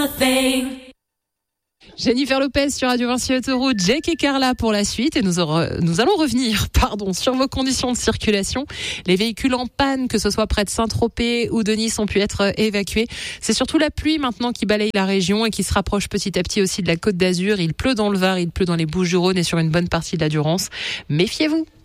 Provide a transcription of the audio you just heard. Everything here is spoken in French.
Jennifer Lopez sur Radio Vinci Autoroute, Jake et Carla pour la suite et nous allons revenir sur vos conditions de circulation. Les véhicules en panne, que ce soit près de Saint-Tropez ou de Nice, ont pu être évacués. C'est surtout la pluie maintenant qui balaye la région et qui se rapproche petit à petit aussi de la Côte d'Azur. Il pleut dans le Var, il pleut dans les Bouches-du-Rhône et sur une bonne partie de la Durance. Méfiez-vous.